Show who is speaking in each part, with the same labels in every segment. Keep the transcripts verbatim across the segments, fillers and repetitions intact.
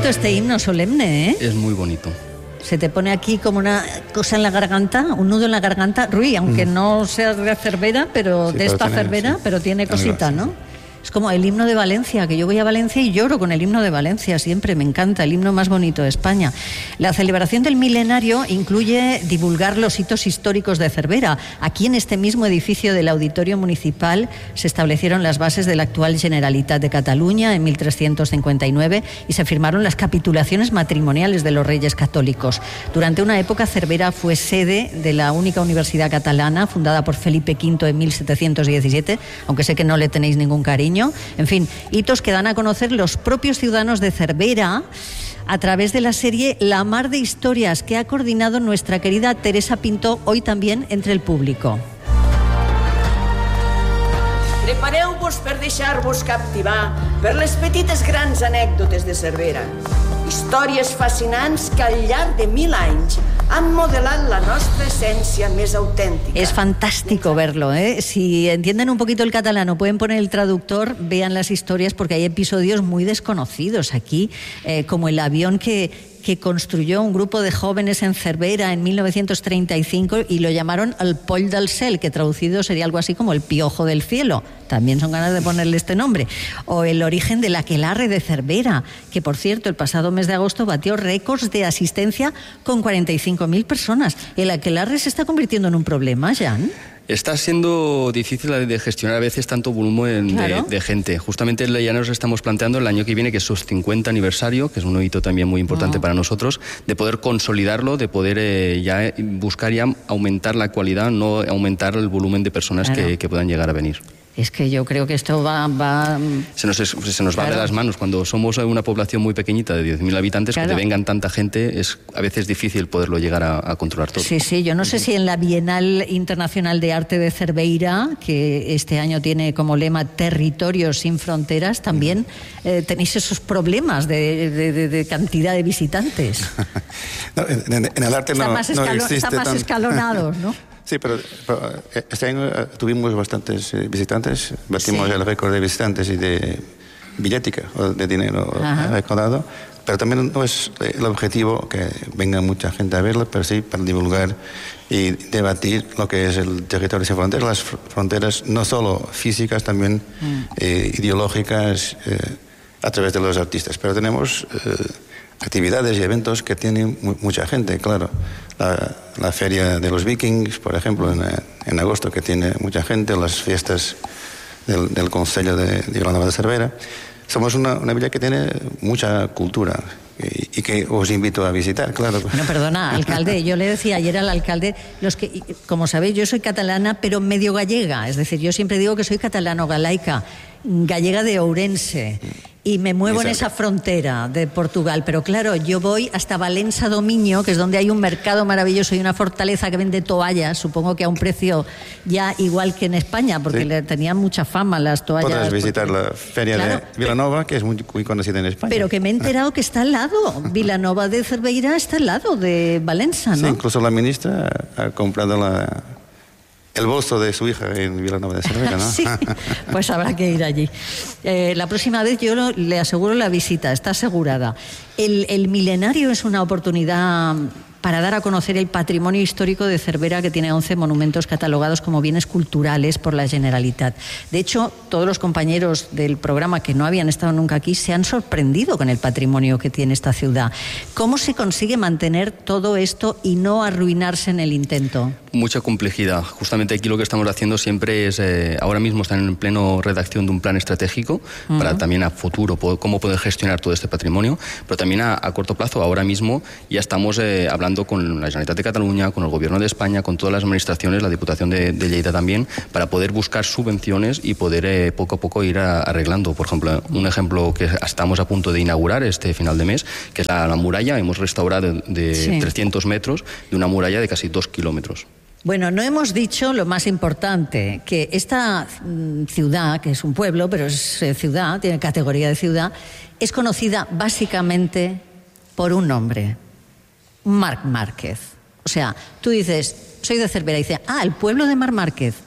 Speaker 1: bonito este himno solemne, ¿eh?
Speaker 2: Es muy bonito.
Speaker 1: Se te pone aquí como una cosa en la garganta, un nudo en la garganta, Rui, aunque mm. no sea de Cervera, pero sí, de esta tiene, Cervera, sí. pero tiene cosita, ¿no? Sí. Es como el himno de Valencia, que yo voy a Valencia y lloro con el himno de Valencia, siempre me encanta, el himno más bonito de España. La celebración del milenario incluye divulgar los hitos históricos de Cervera. Aquí en este mismo edificio del Auditorio Municipal se establecieron las bases de la actual Generalitat de Cataluña en mil trescientos cincuenta y nueve y se firmaron las capitulaciones matrimoniales de los reyes católicos. Durante una época Cervera fue sede de la única universidad catalana fundada por Felipe quinto en mil setecientos diecisiete, aunque sé que no le tenéis ningún cariño. En fin, hitos que dan a conocer los propios ciudadanos de Cervera a través de la serie La Mar de Historias que ha coordinado nuestra querida Teresa Pinto, hoy también entre el público.
Speaker 3: Prepareu-vos per deixar-vos captivar per les petites grans anècdotes de Cervera. Històries fascinants que al llarg de mil anys han modelat la nuestra esencia más auténtica.
Speaker 1: Es fantástico verlo, ¿eh? Si entienden un poquito el catalán o pueden poner el traductor, vean las historias porque hay episodios muy desconocidos aquí, eh, como el avión que... que construyó un grupo de jóvenes en Cervera en mil novecientos treinta y cinco y lo llamaron el Poll del Cel, que traducido sería algo así como el piojo del cielo. También son ganas de ponerle este nombre. O el origen del aquelarre de Cervera, que por cierto el pasado mes de agosto batió récords de asistencia con cuarenta y cinco mil personas. ¿El aquelarre se está convirtiendo en un problema, Jan?
Speaker 2: Está siendo difícil de gestionar a veces tanto volumen claro. de, de gente. Justamente ya nos estamos planteando el año que viene, que es su cincuenta aniversario, que es un hito también muy importante oh. para nosotros, de poder consolidarlo, de poder eh, ya buscar ya aumentar la cualidad, no aumentar el volumen de personas claro. que, que puedan llegar a venir.
Speaker 1: Es que yo creo que esto va... va...
Speaker 2: Se nos, es, se nos claro. va de las manos. Cuando somos una población muy pequeñita de diez mil habitantes, claro. que te vengan tanta gente, es a veces difícil poderlo llegar a, a controlar todo.
Speaker 1: Sí, sí, yo no sé si en la Bienal Internacional de Arte de Cerveira, que este año tiene como lema Territorios sin Fronteras, también eh, tenéis esos problemas de, de, de, de cantidad de visitantes.
Speaker 4: No, en, en el arte
Speaker 1: está
Speaker 4: no,
Speaker 1: más, escalo,
Speaker 4: no existe
Speaker 1: está más
Speaker 4: tan...
Speaker 1: escalonados, ¿no?
Speaker 4: Sí, pero, pero este año tuvimos bastantes visitantes, batimos sí. el récord de visitantes y de billética, o de dinero Ajá. recaudado, pero también no es el objetivo que venga mucha gente a verlo, pero sí para divulgar y debatir lo que es el territorio sin fronteras, las fronteras no solo físicas, también mm. eh, ideológicas, eh, a través de los artistas, pero tenemos... Eh, actividades y eventos que tienen mucha gente, claro. La, la Feria de los Vikings, por ejemplo, en, en agosto, que tiene mucha gente, las fiestas del, del Concello de, de Vilanova de Cervera. Somos una, una villa que tiene mucha cultura y, y que os invito a visitar, claro.
Speaker 1: Bueno, perdona, alcalde, yo le decía ayer al alcalde, los que, como sabéis, yo soy catalana, pero medio gallega, es decir, yo siempre digo que soy catalano-galaica, gallega de Ourense, y me muevo en esa frontera de Portugal, pero claro, yo voy hasta Valencia do Miño, que es donde hay un mercado maravilloso y una fortaleza que vende toallas, supongo que a un precio ya igual que en España, porque sí. le tenían mucha fama las toallas.
Speaker 4: Podrás visitar
Speaker 1: porque...
Speaker 4: la Feria claro, de Vilanova, que es muy, muy conocida en España.
Speaker 1: Pero que me he enterado que está al lado, Vilanova de Cerveira está al lado de Valencia, ¿no?
Speaker 4: Sí, incluso la ministra ha comprado la... el bolso de su hija en Vilanova de Cervera, ¿no?
Speaker 1: Sí, pues habrá que ir allí. Eh, la próxima vez yo lo, le aseguro la visita, está asegurada. El, el milenario es una oportunidad para dar a conocer el patrimonio histórico de Cervera, que tiene once monumentos catalogados como bienes culturales por la Generalitat. De hecho, todos los compañeros del programa que no habían estado nunca aquí se han sorprendido con el patrimonio que tiene esta ciudad. ¿Cómo se consigue mantener todo esto y no arruinarse en el intento?
Speaker 2: Mucha complejidad. Justamente aquí lo que estamos haciendo siempre es, eh, ahora mismo están en pleno redacción de un plan estratégico uh-huh. para también a futuro poder, cómo poder gestionar todo este patrimonio, pero también a, a corto plazo, ahora mismo ya estamos eh, hablando con la Generalitat de Cataluña, con el Gobierno de España, con todas las administraciones, la Diputación de, de Lleida también, para poder buscar subvenciones y poder eh, poco a poco ir a, arreglando. Por ejemplo, un ejemplo que estamos a punto de inaugurar este final de mes, que es la, la muralla. Hemos restaurado de, de sí. trescientos metros de una muralla de casi dos kilómetros.
Speaker 1: Bueno, no hemos dicho lo más importante, que esta ciudad, que es un pueblo, pero es ciudad, tiene categoría de ciudad, es conocida básicamente por un nombre, Marc Márquez. O sea, tú dices, soy de Cervera, y dices, ah, el pueblo de Marc Márquez.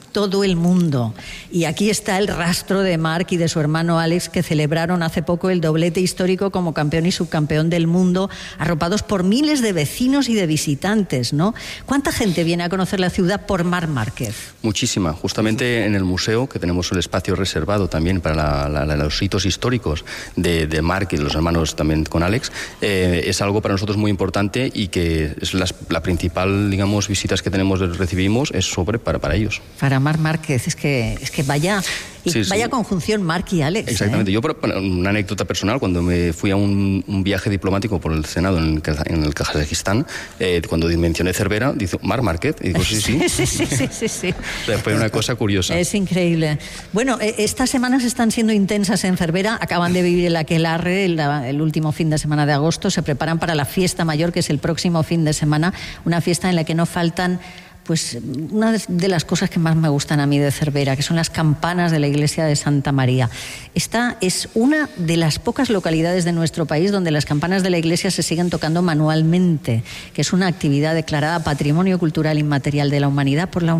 Speaker 1: todo el mundo. Y aquí está el rastro de Marc y de su hermano Alex, que celebraron hace poco el doblete histórico como campeón y subcampeón del mundo, arropados por miles de vecinos y de visitantes, ¿no? ¿Cuánta gente viene a conocer la ciudad por Marc Márquez?
Speaker 2: Muchísima. Justamente en el museo, que tenemos el espacio reservado también para la, la, la, los hitos históricos de, de Marc y los hermanos también con Alex, eh, es algo para nosotros muy importante y que es las, la principal, digamos, visitas que tenemos, recibimos, es sobre para, para ellos.
Speaker 1: Para Marc Márquez, es que, es que vaya... Y sí, vaya sí. conjunción Marc y Alex.
Speaker 2: Exactamente.
Speaker 1: ¿eh?
Speaker 2: Yo, una anécdota personal, cuando me fui a un, un viaje diplomático por el Senado en el, en el Kazajistán, eh, cuando mencioné Cervera, dice Marc Márquez. Y digo, sí, sí.
Speaker 1: sí, sí, sí, sí, sí.
Speaker 2: O sea, fue una cosa curiosa.
Speaker 1: Es increíble. Bueno, estas semanas están siendo intensas en Cervera. Acaban de vivir el aquelarre el, el último fin de semana de agosto. Se preparan para la fiesta mayor, que es el próximo fin de semana. Una fiesta en la que no faltan... Pues una de las cosas que más me gustan a mí de Cervera, que son las campanas de la iglesia de Santa María. Esta es una de las pocas localidades de nuestro país donde las campanas de la iglesia se siguen tocando manualmente, que es una actividad declarada Patrimonio Cultural Inmaterial de la Humanidad por la